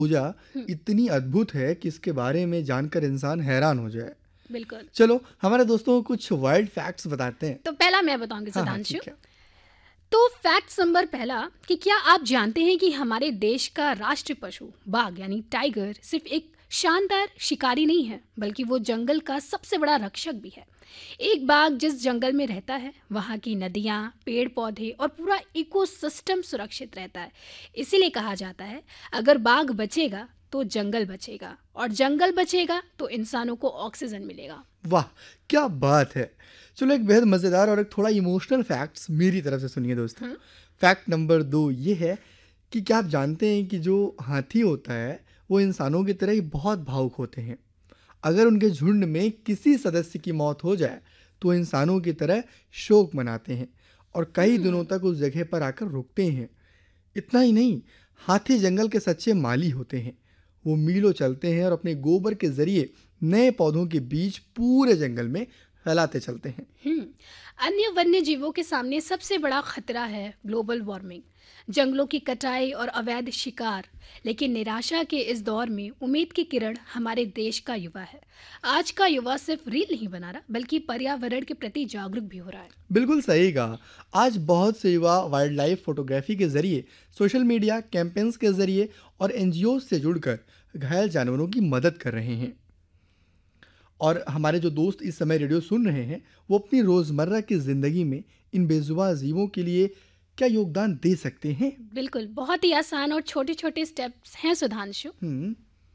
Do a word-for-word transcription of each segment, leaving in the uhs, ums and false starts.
पूजा हुँ, इतनी अद्भुत है कि इसके बारे में जानकर इंसान हैरान हो जाए। बिल्कुल। चलो हमारे दोस्तों को कुछ वाइल्ड फैक्ट्स बताते हैं। तो पहला मैं बताऊँगी हाँ, हाँ, सुधांशु। ठीक है। तो फैक्ट नंबर पहला कि क्या आप जानते हैं कि हमारे देश का राष्ट्रीय पशु बाघ यानी टाइगर सिर्फ एक शानदार शिकारी नहीं है, बल्कि वो जंगल का सबसे बड़ा रक्षक भी है। एक बाघ जिस जंगल में रहता है, वहाँ की नदियाँ, पेड़ पौधे और पूरा इकोसिस्टम सुरक्षित रहता है। इसीलिए कहा जाता है, अगर बाघ बचेगा तो जंगल बचेगा, और जंगल बचेगा तो इंसानों को ऑक्सीजन मिलेगा। वाह! क्या बात है। चलो एक बेहद मज़ेदार और एक थोड़ा इमोशनल फैक्ट्स मेरी तरफ से सुनिए दोस्तों। हम्म, फैक्ट नंबर दो ये है कि क्या आप जानते हैं कि जो हाथी होता है, वो इंसानों की तरह ही बहुत भावुक होते हैं। अगर उनके झुंड में किसी सदस्य की मौत हो जाए, तो इंसानों की तरह शोक मनाते हैं और कई दिनों हम्म, तक उस जगह पर आकर रुकते हैं। इतना ही नहीं, हाथी जंगल के सच्चे माली होते हैं। वो मीलों चलते हैं और अपने गोबर के जरिए नए पौधों के बीज पूरे जंगल में फैलाते चलते हैं। हम्म। अन्य वन्य जीवों के सामने सबसे बड़ा खतरा है ग्लोबल वार्मिंग, जंगलों की कटाई और अवैध शिकार। लेकिन निराशा के इस दौर में उम्मीद की किरण हमारे देश का युवा है। आज का युवा सिर्फ रील नहीं बना रहा, बल्कि पर्यावरण के प्रति जागरूक भी हो रहा है। बिल्कुल सही कहा। आज बहुत से युवा वाइल्ड लाइफ फोटोग्राफी के जरिए, सोशल मीडिया कैंपेन्स के जरिए और एनजीओ से जुड़कर घायल जानवरों की मदद कर रहे हैं। और हमारे जो दोस्त इस समय रेडियो सुन रहे हैं, वो अपनी रोज़मर्रा की ज़िंदगी में इन बेजुबान जीवों के लिए क्या योगदान दे सकते हैं? बिल्कुल, बहुत ही आसान और छोटे छोटे स्टेप्स हैं सुधांशु। हम्म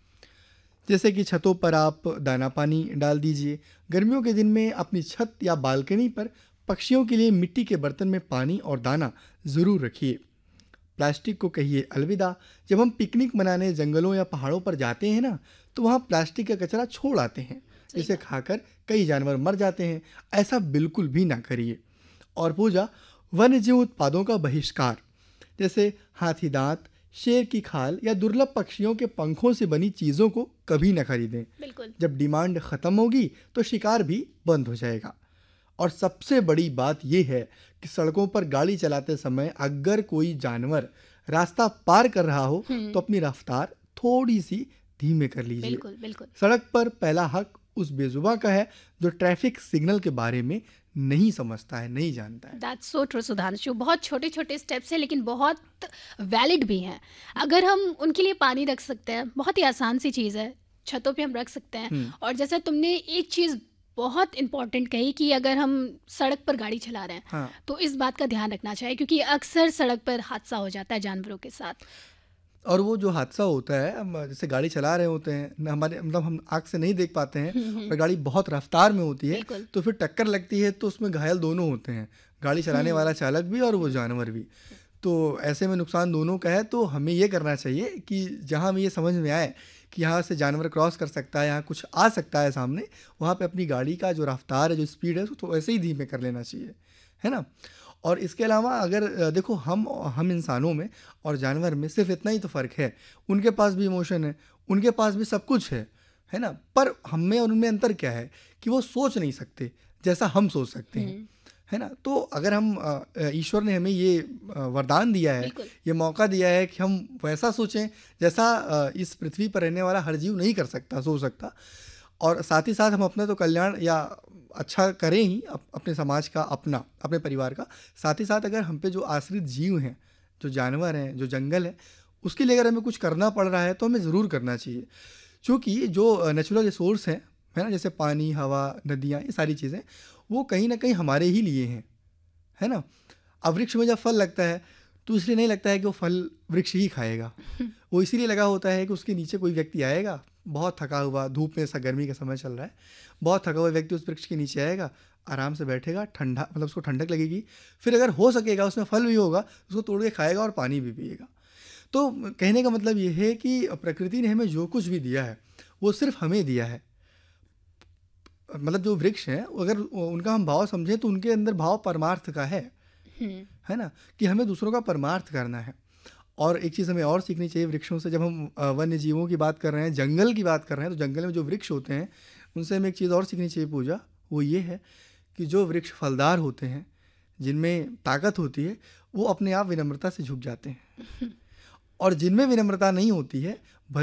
जैसे कि छतों पर आप दाना पानी डाल दीजिए। गर्मियों के दिन में अपनी छत या बालकनी पर पक्षियों के लिए मिट्टी के बर्तन में पानी और दाना ज़रूर रखिए। प्लास्टिक को कहिए अलविदा। जब हम पिकनिक मनाने जंगलों या पहाड़ों पर जाते हैं ना, तो वहाँ प्लास्टिक का कचरा छोड़ आते हैं, सही जिसे कहा। खाकर कई जानवर मर जाते हैं। ऐसा बिल्कुल भी ना करिए। और पूजा, वन्यजीव उत्पादों का बहिष्कार, जैसे हाथी दांत, शेर की खाल या दुर्लभ पक्षियों के पंखों से बनी चीज़ों को कभी न खरीदें। बिल्कुल। जब डिमांड ख़त्म होगी तो शिकार भी बंद हो जाएगा। और सबसे बड़ी बात यह है कि सड़कों पर गाड़ी चलाते समय अगर कोई जानवर रास्ता पार कर रहा हो, हम्म, तो अपनी रफ्तार थोड़ी सी धीमे कर लीजिए। बिल्कुल बिल्कुल। सड़क पर पहला हक उस बेजुबा का है जो ट्रैफिक सिग्नल के बारे में नहीं समझता है, नहीं जानता है। That's so true Sudhanshu. बहुत छोटे छोटे स्टेप्स हैं, लेकिन बहुत वैलिड भी हैं। अगर हम उनके लिए पानी रख सकते हैं, बहुत ही आसान सी चीज़ है, छतों पे हम रख सकते हैं। हम्म और जैसे तुमने एक चीज़ बहुत इंपॉर्टेंट कही कि अगर हम सड़क पर गाड़ी चला रहे हैं, हाँ। तो इस बात का ध्यान रखना चाहिए, क्योंकि अक्सर सड़क पर हादसा हो जाता है जानवरों के साथ। और वो जो हादसा होता है, हम जैसे गाड़ी चला रहे होते हैं न, हमारे मतलब हम आँख से नहीं देख पाते हैं, हम्म, और हम्म, गाड़ी बहुत रफ्तार में होती है, बिल्कुल। तो फिर टक्कर लगती है, तो उसमें घायल दोनों होते हैं, गाड़ी चलाने हम्म, वाला चालक भी और वो जानवर भी। तो ऐसे में नुकसान दोनों का है। तो हमें ये करना चाहिए कि जहाँ हमें ये समझ में आए कि यहाँ से जानवर क्रॉस कर सकता है, यहाँ कुछ आ सकता है सामने, वहाँ पे अपनी गाड़ी का जो रफ्तार है, जो स्पीड है, उसको तो वैसे ही धीमे कर लेना चाहिए, है ना। और इसके अलावा अगर अ, देखो, हम हम इंसानों में और जानवर में सिर्फ इतना ही तो फ़र्क है। उनके पास भी इमोशन है, उनके पास भी सब कुछ है, है ना। पर हम में और उनमें अंतर क्या है कि वो सोच नहीं सकते जैसा हम सोच सकते हैं, हम्म, है ना। तो अगर हम अ, अ, ईश्वर ने हमें ये अ, वरदान दिया है, बिल्कुल। ये मौका दिया है कि हम वैसा सोचें जैसा अ, इस पृथ्वी पर रहने वाला हर जीव नहीं कर सकता, सोच सकता। और साथ ही साथ हम अपना तो कल्याण या अच्छा करें ही, अप, अपने समाज का, अपना अपने परिवार का, साथ ही साथ अगर हम पे जो आश्रित जीव हैं, जो जानवर हैं, जो जंगल है, उसके लिए अगर हमें कुछ करना पड़ रहा है तो हमें ज़रूर करना चाहिए। क्योंकि जो नेचुरल रिसोर्स हैं, है ना, जैसे पानी, हवा, नदियाँ, ये सारी चीज़ें वो कहीं ना कहीं हमारे ही लिए हैं, है ना। अब वृक्ष में जब फल लगता है, तो इसलिए नहीं लगता है कि वो फल वृक्ष ही खाएगा। वो इसीलिए लगा होता है कि उसके नीचे कोई व्यक्ति आएगा, बहुत थका हुआ, धूप में, ऐसा गर्मी का समय चल रहा है, बहुत थका हुआ व्यक्ति उस वृक्ष के नीचे आएगा, आराम से बैठेगा, ठंडा मतलब उसको ठंडक लगेगी, फिर अगर हो सकेगा उसमें फल भी होगा, उसको तोड़ के खाएगा और पानी भी पिएगा। तो कहने का मतलब ये है कि प्रकृति ने हमें जो कुछ भी दिया है, वो सिर्फ हमें दिया है। मतलब जो वृक्ष हैं, अगर उनका हम भाव समझें तो उनके अंदर भाव परमार्थ का है हम्म, है ना, कि हमें दूसरों का परमार्थ करना है। और एक चीज़ हमें और सीखनी चाहिए वृक्षों से। जब हम अ, वन्य जीवों की बात कर रहे हैं, जंगल की बात कर रहे हैं, तो जंगल में जो वृक्ष होते हैं, उनसे हमें एक चीज़ और सीखनी चाहिए पूजा। वो ये है कि जो वृक्ष फलदार होते हैं, जिनमें ताकत होती है, वो अपने आप विनम्रता से झुक जाते हैं। और जिनमें विनम्रता नहीं होती है,